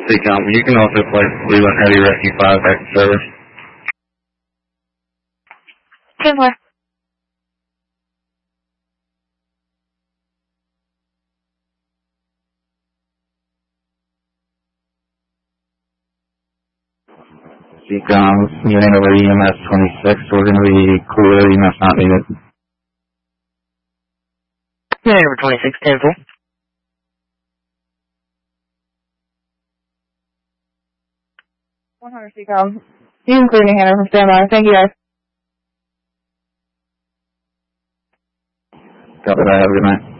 Seacom. You can also place Leland Heavy Rescue 5 back to service. 10-4. Seacom, unit over EMS 26. We're going to be clear. EMS not needed. Unit over 26, 10-4. 100 Seacom. You can clear New Hanover from standby. Thank you, guys. Copy that. Have a good night.